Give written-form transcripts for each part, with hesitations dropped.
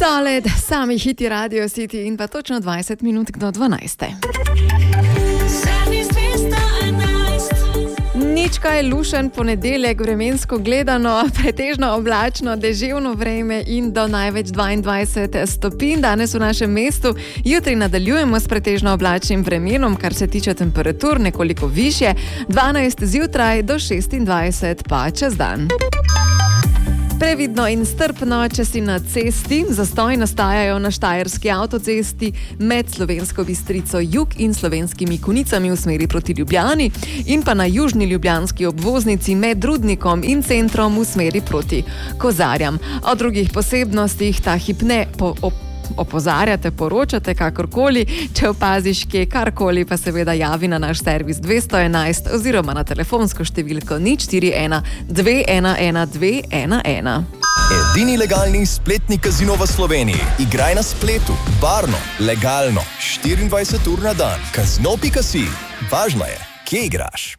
Solid, sami hiti Radio City in pa točno 20 minut do 12. Nič kaj lušen ponedeljek, vremensko gledano, pretežno oblačno, deževno vreme in do največ 22 stopinj danes v našem mestu. Jutri nadaljujemo s pretežno oblačnim vremenom, kar se tiče temperatur, nekoliko višje, 12 zjutraj do 26 pa čez dan. Previdno in strpno, če si na cesti. Zastoji nastajajo na štajerski avtocesti med Slovensko Bistrico jug in Slovenskimi Konicami v smeri proti Ljubljani in pa na južni ljubljanski obvoznici med Rudnikom in centrom v smeri proti Kozarjam. O drugih posebnostih ta hip ne opozarjate, poročate kakorkoli, če opaziš kje karkoli, pa seveda javi na naš servis 211 oziroma na telefonsko številko 041 211 211. Edini legalni spletni kazino v Sloveniji. Igraj na spletu, varno, legalno, 24 ur na dan. Casino.si. Važno je, kje igraš.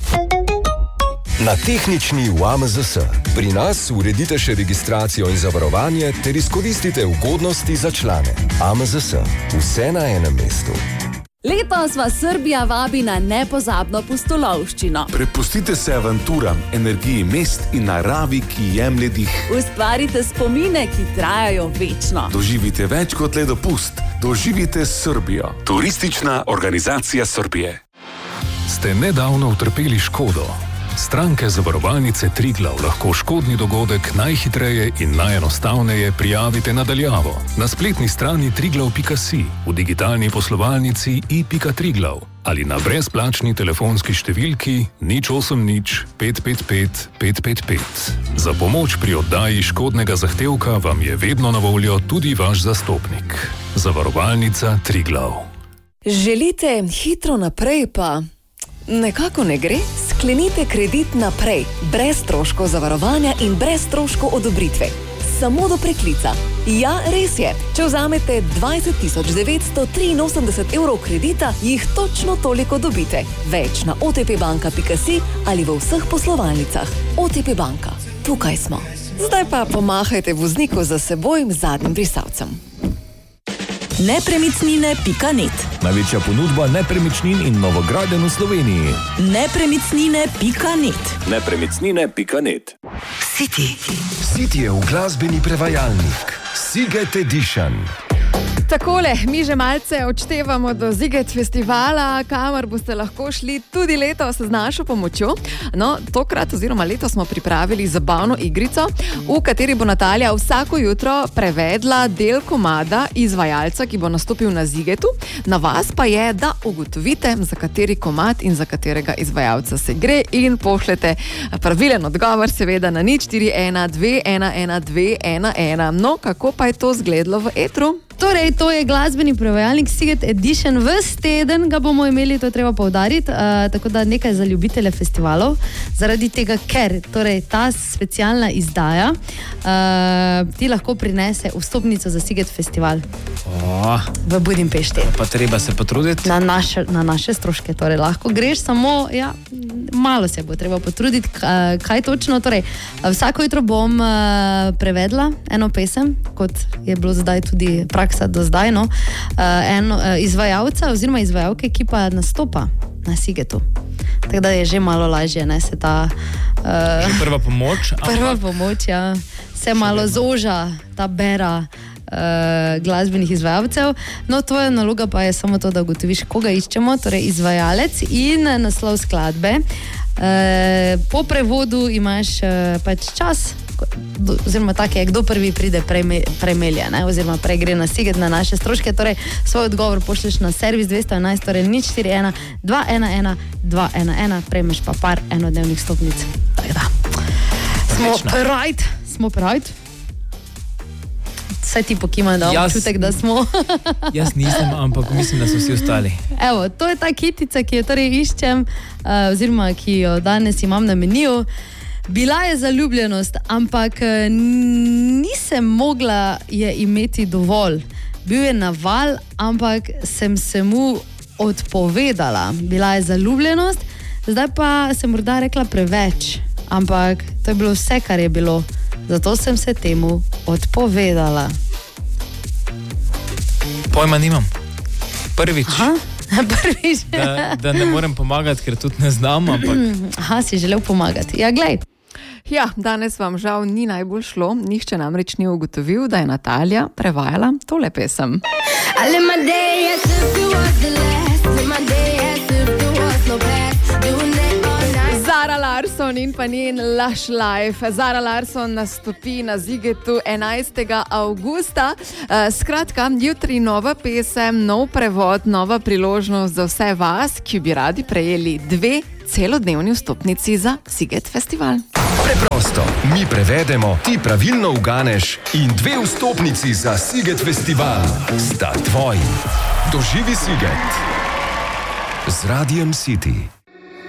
Na tehnični v AMZS. Pri nas uredite še registracijo in zavarovanje ter izkoristite ugodnosti za člane. AMZS. Vse na enem mestu. Letos vas Srbija vabi na nepozabno pustolovščino. Prepustite se avanturam, energiji mest in naravi, ki jemlje dih. Ustvarite spomine, ki trajajo večno. Doživite več kot le dopust. Doživite Srbijo. Turistična organizacija Srbije. Ste nedavno utrpeli škodo? Stranke zavarovalnice Triglav lahko škodni dogodek najhitreje in najenostavneje prijavite na daljavo. Na spletni strani triglav.si, v digitalni poslovalnici i.triglav ali na brezplačni telefonski številki 080 555 555. Za pomoč pri oddaji škodnega zahtevka vam je vedno na voljo tudi vaš zastopnik. Zavarovalnica Triglav. Želite hitro naprej pa nekako ne gre? Sklenite kredit naprej, brez stroškov zavarovanja in brez stroškov odobritve. Samo do preklica. Ja, res je. Če vzamete 20 983 evrov kredita, jih točno toliko dobite. Več na otpbanka.si ali v vseh poslovalnicah. OTP banka. Tukaj smo. Zdaj pa pomahajte vozniku za seboj zadnjim brisalcem. Nepremičnine.net. Največja ponudba nepremičnin in novogradenj v Sloveniji. Nepremičnine.net. Nepremičnine.net. City je v glasbeni prevajalnik. Siget Edition. Takole, mi že malce odštevamo do Ziget festivala, kamor boste lahko šli tudi letos z našo pomočjo. No, tokrat oziroma letos smo pripravili zabavno igrico, v kateri bo Natalija vsako jutro prevedla del komada izvajalca, ki bo nastopil na Zigetu. Na vas pa je, da ugotovite, za kateri komad in za katerega izvajalca se gre in pošljete pravilen odgovor, seveda na 041 211 211. No, kako pa je to zgledalo v etru? Torej, to je glasbeni prevajalnik Siget Edition. Ves teden ga bomo imeli, to je treba poudariti, tako da nekaj za ljubitelje festivalov. Zaradi tega, ker torej, ta specialna izdaja ti lahko prinese vstopnico za Siget festival v Budimpešti. Pa treba se potruditi. Na naše stroške, torej lahko greš, samo malo se bo treba potruditi. Kaj točno? Torej, vsako jutro bom prevedla eno pesem, kot je bilo zdaj tudi praksa do zdaj, no, izvajalca oziroma izvajalke, ki pa nastopa na Sigetu. Tako da je že malo lažje, ne, se ta... Že prva pomoč. Prva pomoč, ja. Se malo zoža ta bera glasbenih izvajalcev. No, tvoja naloga pa je samo to, da ugotoviš, koga iščemo, torej izvajalec in naslov skladbe. Po prevodu imaš pač čas, oziroma tak je, kdo prvi pride premelje, ne? Oziroma prej gre na Siget na naše stroške, torej svoj odgovor pošlješ na servis 211, torej 041 211 211, prejmeš pa par enodnevnih stopnic. Tako da. Smo right? Saj ti pokima, da občutek, da smo. Jaz nisem, ampak mislim, da so vsi ostali. Evo, to je ta kitica, ki jo torej iščem, oziroma ki jo danes imam na meniju. Bila je zaljubljenost, ampak nisem mogla je imeti dovolj. Bil je naval, ampak sem se mu odpovedala. Bila je zaljubljenost, zdaj pa sem morda rekla preveč, ampak to je bilo vse, kar je bilo. Zato sem se temu odpovedala. Pojma nimam. Prvič. Prvič. Da ne morem pomagati, ker tudi ne znam, ampak... Aha, si želel pomagati. Ja, glej. Ja, danes vam žal ni najbolj šlo, nihče namreč ni ugotovil, da je Natalija prevajala tole pesem. Zara Larsson in pa njen Lush Life. Zara Larsson nastopi na Zigetu 11. avgusta. Skratka, jutri nova pesem, nov prevod, nova priložnost za vse vas, ki bi radi prejeli 2 celodnevni vstopnici za Ziget festival. Preprosto, mi prevedemo, ti pravilno uganeš in 2 vstopnici za Ziget festival sta tvoji. Doživi Ziget z Radijem City.